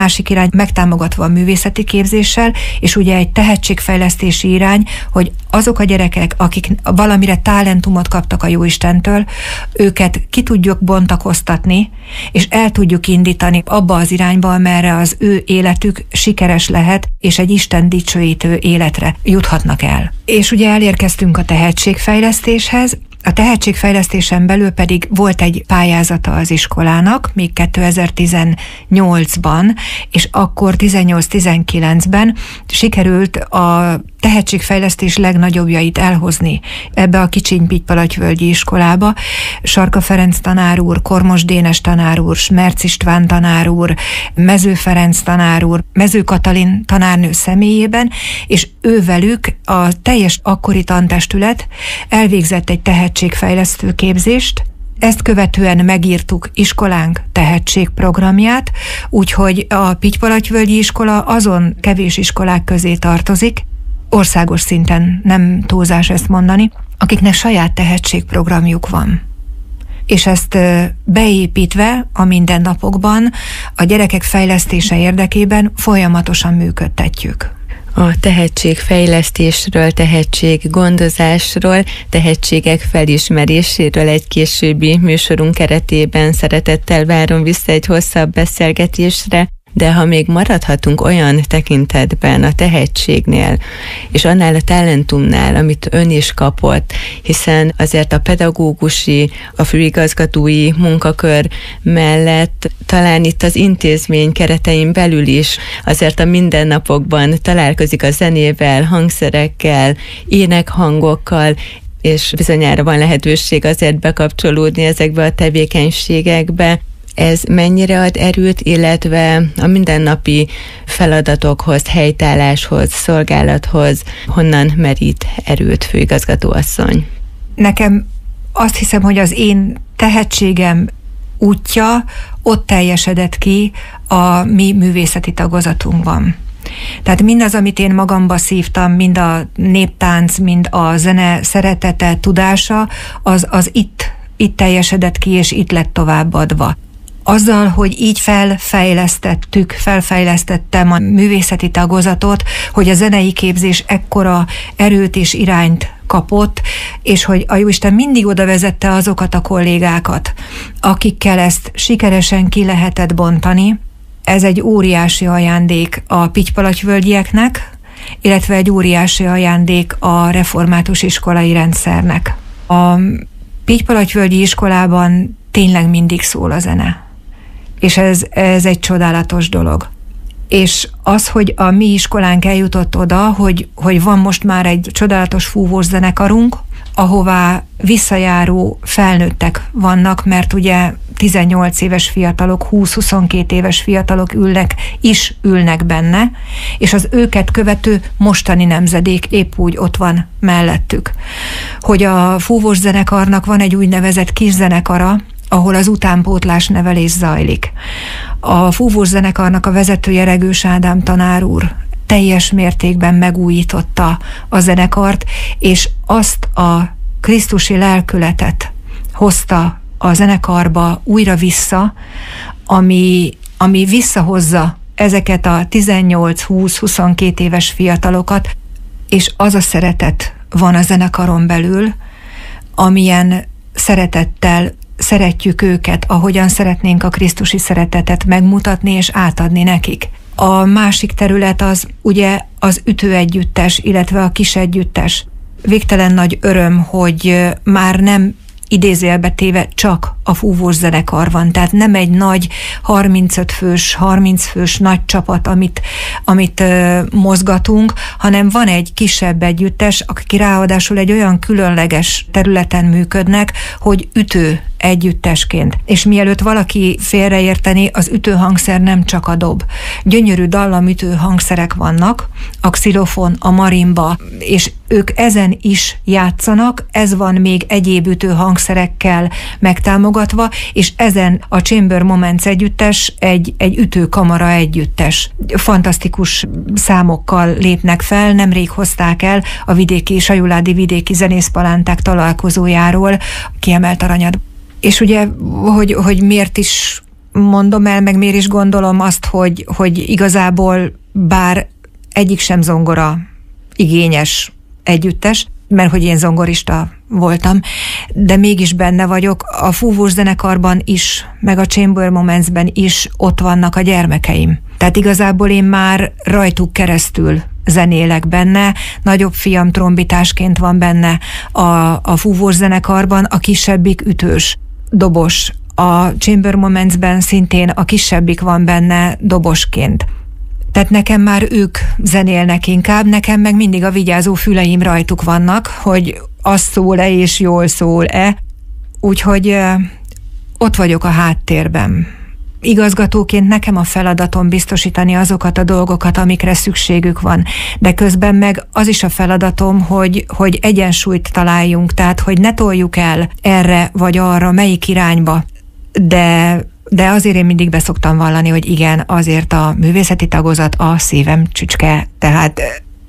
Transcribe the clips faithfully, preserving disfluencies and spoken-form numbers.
másik irány megtámogatva a művészeti képzéssel, és ugye egy tehetségfejlesztési irány, hogy azok a gyerekek, akik valamire talentumot kaptak a Jóistentől, őket ki tudjuk bontakoztatni, és el tudjuk indítani abba az irányba, amerre az ő életük sikeres lehet, és egy Isten dicsőítő életre juthatnak el. És ugye elérkeztünk a tehetségfejlesztéshez. A tehetségfejlesztésen belül pedig volt egy pályázata az iskolának, még kétezer-tizennyolcban, és akkor tizennyolc-tizenkilencben sikerült a tehetségfejlesztés legnagyobbjait elhozni ebbe a Kicsiny-Pitypalagyvölgyi iskolába. Sarka Ferenc tanár úr, Kormos Dénes tanár úr, Smerc István tanár úr, Mező Ferenc tanár úr, Mező Katalin tanárnő személyében, és ővelük a teljes akkori tantestület elvégzett egy tehetségfejlesztő képzést. Ezt követően megírtuk iskolánk tehetségprogramját, úgyhogy a Pitypalagyvölgyi iskola azon kevés iskolák közé tartozik, országos szinten nem túlzás ezt mondani, akiknek saját tehetségprogramjuk van. És ezt beépítve a mindennapokban a gyerekek fejlesztése érdekében folyamatosan működtetjük. A tehetségfejlesztésről, tehetséggondozásról, tehetségek felismeréséről egy későbbi műsorunk keretében szeretettel várom vissza egy hosszabb beszélgetésre, de ha még maradhatunk olyan tekintetben a tehetségnél, és annál a talentumnál, amit ön is kapott, hiszen azért a pedagógusi, a főigazgatói munkakör mellett talán itt az intézmény keretein belül is azért a mindennapokban találkozik a zenével, hangszerekkel, énekhangokkal, és bizonyára van lehetőség azért bekapcsolódni ezekbe a tevékenységekbe. Ez mennyire ad erőt, illetve a mindennapi feladatokhoz, helytálláshoz, szolgálathoz honnan merít erőt, főigazgatóasszony? Nekem azt hiszem, hogy az én tehetségem útja ott teljesedett ki a mi művészeti tagozatunkban. Tehát mindaz, amit én magamba szívtam, mind a néptánc, mind a zene szeretete, tudása, az, az itt, itt teljesedett ki, és itt lett továbbadva. Azzal, hogy így felfejlesztettük, felfejlesztettem a művészeti tagozatot, hogy a zenei képzés ekkora erőt és irányt kapott, és hogy a Jóisten mindig oda vezette azokat a kollégákat, akikkel ezt sikeresen ki lehetett bontani. Ez egy óriási ajándék a pitypalagyvölgyieknek, illetve egy óriási ajándék a református iskolai rendszernek. A Pitypalagyvölgyi iskolában tényleg mindig szól a zene. És ez, ez egy csodálatos dolog. És az, hogy a mi iskolánk eljutott oda, hogy, hogy van most már egy csodálatos fúvós zenekarunk, ahová visszajáró felnőttek vannak, mert ugye tizennyolc éves fiatalok, húsz-huszonkettő éves fiatalok ülnek, is ülnek benne, és az őket követő mostani nemzedék épp úgy ott van mellettük. Hogy a fúvós zenekarnak van egy úgynevezett kiszenekara, ahol az utánpótlás nevelés zajlik. A fúvós zenekarnak a vezetője Regős Ádám tanár úr teljes mértékben megújította a zenekart, és azt a krisztusi lelkületet hozta a zenekarba újra vissza, ami, ami visszahozza ezeket a tizennyolc-húsz-huszonkettő éves fiatalokat, és az a szeretet van a zenekaron belül, amilyen szeretettel szeretjük őket, ahogyan szeretnénk a krisztusi szeretetet megmutatni és átadni nekik. A másik terület az ugye az ütőegyüttes, illetve a kisegyüttes. Végtelen nagy öröm, hogy már nem idézőjelbe téve csak a fúvós zenekar van, tehát nem egy nagy harmincöt fős, harminc fős nagy csapat, amit, amit uh, mozgatunk, hanem van egy kisebb együttes, akik ráadásul egy olyan különleges területen működnek, hogy ütő együttesként. És mielőtt valaki félreérteni, az ütőhangszer nem csak a dob. Gyönyörű dallamütő hangszerek vannak, a xilofon, a marimba, és ők ezen is játszanak, ez van még egyéb ütőhangszerekkel megtámogatva, és ezen a Chamber Moments együttes egy, egy ütőkamara együttes. Fantasztikus számokkal lépnek fel, nemrég hozták el a vidéki, sajuládi vidéki zenészpalánták találkozójáról kiemelt aranyat. És ugye, hogy, hogy miért is mondom el, meg miért is gondolom azt, hogy, hogy igazából bár egyik sem zongora igényes együttes, mert hogy én zongorista voltam, de mégis benne vagyok. A fúvós zenekarban is, meg a Chamber Momentsben is ott vannak a gyermekeim. Tehát igazából én már rajtuk keresztül zenélek benne, nagyobb fiam trombitásként van benne a, a fúvós zenekarban, a kisebbik ütős, dobos. A Chamber Momentsben szintén a kisebbik van benne dobosként. Tehát nekem már ők zenélnek inkább, nekem meg mindig a vigyázó füleim rajtuk vannak, hogy az szól-e és jól szól-e. Úgyhogy ott vagyok a háttérben. Igazgatóként nekem a feladatom biztosítani azokat a dolgokat, amikre szükségük van. De közben meg az is a feladatom, hogy, hogy egyensúlyt találjunk, tehát hogy ne toljuk el erre vagy arra, melyik irányba. De, de azért én mindig beszoktam vallani, hogy igen, azért a művészeti tagozat a szívem csücske, tehát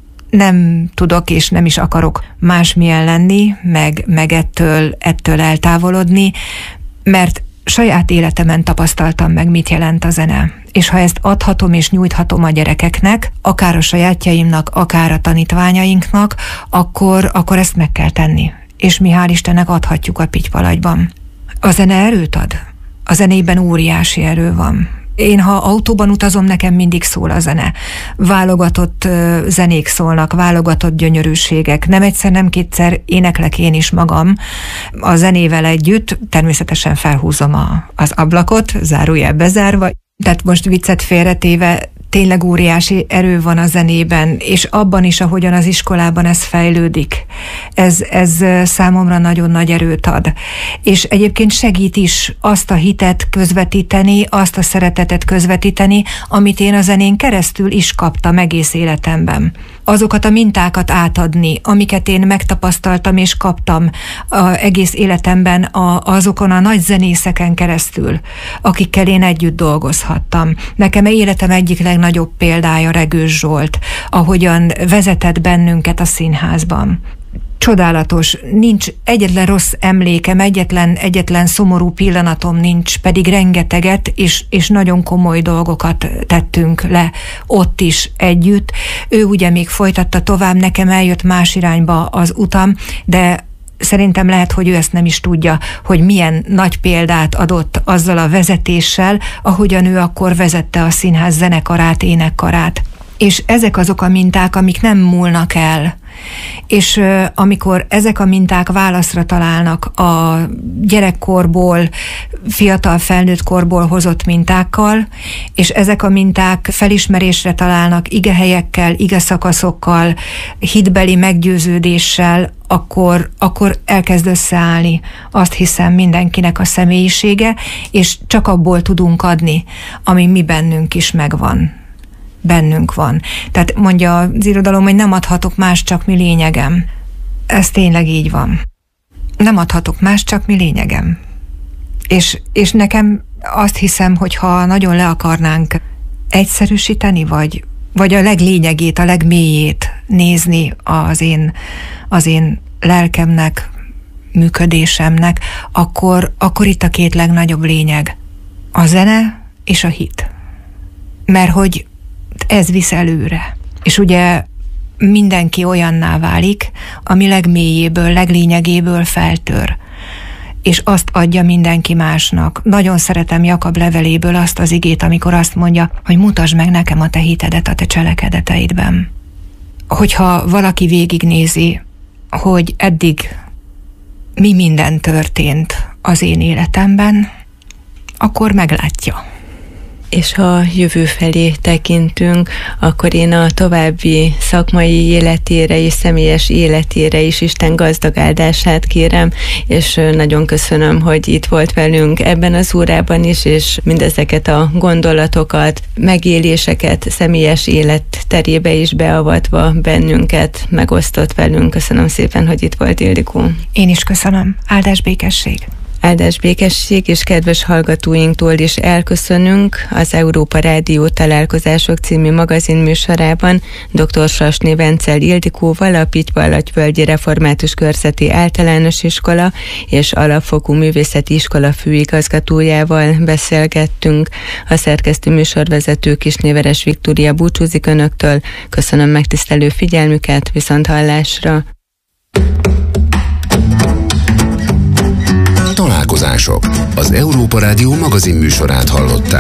nem tudok és nem is akarok másmilyen lenni, meg, meg ettől, ettől eltávolodni, mert saját életemen tapasztaltam meg, mit jelent a zene. És ha ezt adhatom és nyújthatom a gyerekeknek, akár a sajátjaimnak, akár a tanítványainknak, akkor, akkor ezt meg kell tenni. És mi hál' Istennek adhatjuk a Pitypalagyban. A zene erőt ad? A zenében óriási erő van. Én, ha autóban utazom, nekem mindig szól a zene. Válogatott uh, zenék szólnak, válogatott gyönyörűségek. Nem egyszer, nem kétszer éneklek én is magam a zenével együtt. Természetesen felhúzom a, az ablakot, zárójel bezárva. Tehát most viccet félretéve, tényleg óriási erő van a zenében, és abban is, ahogyan az iskolában ez fejlődik. Ez, ez számomra nagyon nagy erőt ad. És egyébként segít is azt a hitet közvetíteni, azt a szeretetet közvetíteni, amit én a zenén keresztül is kaptam egész életemben. Azokat a mintákat átadni, amiket én megtapasztaltam és kaptam a, egész életemben a, azokon a nagy zenészeken keresztül, akikkel én együtt dolgozhattam. Nekem életem egyik legnagyobb példája Regős Zsolt, ahogyan vezetett bennünket a színházban. Csodálatos, nincs egyetlen rossz emlékem, egyetlen, egyetlen szomorú pillanatom nincs, pedig rengeteget és, és nagyon komoly dolgokat tettünk le ott is együtt. Ő ugye még folytatta tovább, nekem eljött más irányba az utam, de szerintem lehet, hogy ő ezt nem is tudja, hogy milyen nagy példát adott azzal a vezetéssel, ahogyan ő akkor vezette a színház zenekarát, énekkarát. És ezek azok a minták, amik nem múlnak el. És uh, amikor ezek a minták válaszra találnak a gyerekkorból, fiatal felnőtt korból hozott mintákkal, és ezek a minták felismerésre találnak igehelyekkel, igeszakaszokkal, hitbeli meggyőződéssel, akkor, akkor elkezd összeállni, azt hiszem, mindenkinek a személyisége, és csak abból tudunk adni, ami mi bennünk is megvan. Bennünk van. Tehát mondja az irodalom, hogy nem adhatok más, csak mi lényegem. Ez tényleg így van. Nem adhatok más, csak mi lényegem. És, és nekem azt hiszem, hogy ha nagyon le akarnánk egyszerűsíteni, vagy, vagy a leglényegét, a legmélyét nézni az én, az én lelkemnek, működésemnek, akkor, akkor itt a két legnagyobb lényeg. A zene és a hit. Mert hogy ez visz előre. És ugye mindenki olyanná válik, ami legmélyéből, leglényegéből feltör. És azt adja mindenki másnak. Nagyon szeretem Jakab leveléből azt az igét, amikor azt mondja, hogy mutasd meg nekem a te hitedet a te cselekedeteidben. Hogyha valaki végignézi, hogy eddig mi minden történt az én életemben, akkor meglátja. És ha jövő felé tekintünk, akkor én a további szakmai életére és személyes életére is Isten gazdag áldását kérem, és nagyon köszönöm, hogy itt volt velünk ebben az órában is, és mindezeket a gondolatokat, megéléseket személyes élet terébe is beavatva bennünket megosztott velünk. Köszönöm szépen, hogy itt volt, Ildikó. Én is köszönöm. Áldás, békesség. Áldás békesség, és kedves hallgatóinktól is elköszönünk. Az Európa Rádió Találkozások című magazin műsorában dr. Sasné Vencel Ildikóval, a Pitty-Ballagyvölgyi Református Körzeti Általános Iskola és Alapfokú Művészeti Iskola főigazgatójával beszélgettünk. A szerkesztő műsorvezető Kisnéveres Viktória búcsúzik önöktől. Köszönöm megtisztelő figyelmüket, viszont hallásra! Találkozások. Az Európa Rádió magazin műsorát hallották.